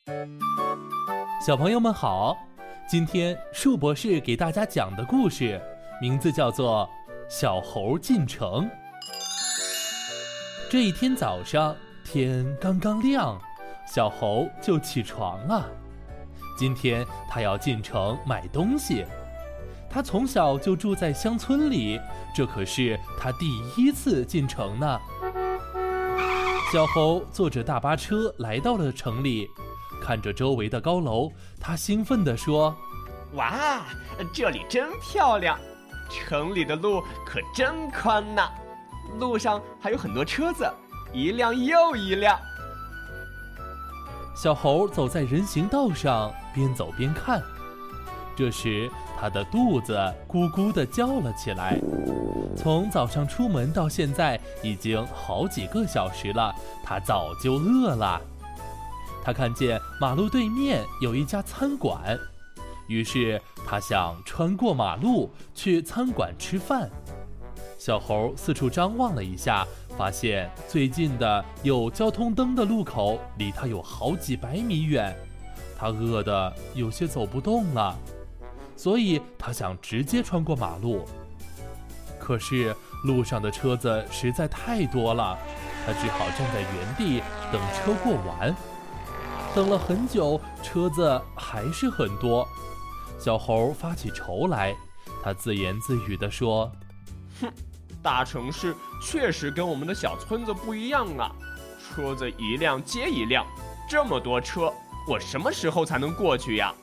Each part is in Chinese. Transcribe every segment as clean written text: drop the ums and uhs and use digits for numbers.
小朋友们好，今天树博士给大家讲的故事名字叫做《小猴进城》。这一天早上，天刚刚亮，小猴就起床了。今天他要进城买东西。他从小就住在乡村里，这可是他第一次进城呢。小猴坐着大巴车来到了城里，看着周围的高楼，他兴奋地说： 哇，这里真漂亮，城里的路可真宽呐，路上还有很多车子，一辆又一辆。 小猴走在人行道上，边走边看。这时他的肚子咕咕地叫了起来。从早上出门到现在已经好几个小时了，他早就饿了。他看见马路对面有一家餐馆，于是他想穿过马路去餐馆吃饭。小猴四处张望了一下，发现最近的有交通灯的路口离他有好几百米远。他饿得有些走不动了，所以他想直接穿过马路。可是路上的车子实在太多了，他只好站在原地等车过完。等了很久，车子还是很多。小猴发起愁来，他自言自语地说： 哼，大城市确实跟我们的小村子不一样啊，车子一辆接一辆，这么多车，我什么时候才能过去呀？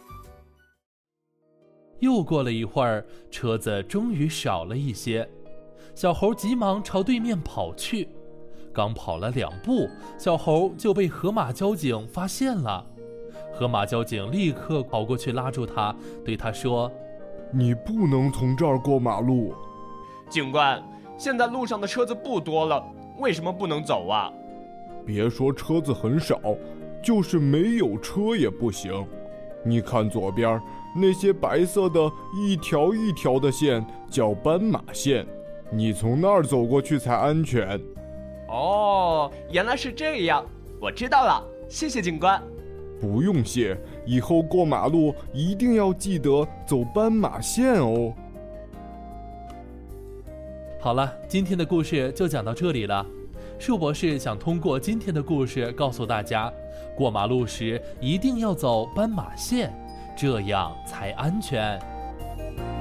又过了一会儿，车子终于少了一些。小猴急忙朝对面跑去，刚跑了2步，小猴就被河马交警发现了。河马交警立刻跑过去拉住他，对他说： 你不能从这儿过马路。 警官，现在路上的车子不多了，为什么不能走啊？ 别说车子很少，就是没有车也不行。你看左边那些白色的一条一条的线叫斑马线，你从那儿走过去才安全。 哦，原来是这样，我知道了，谢谢警官。 不用谢，以后过马路一定要记得走斑马线哦。 好了，今天的故事就讲到这里了。树博士想通过今天的故事告诉大家，过马路时一定要走斑马线，这样才安全。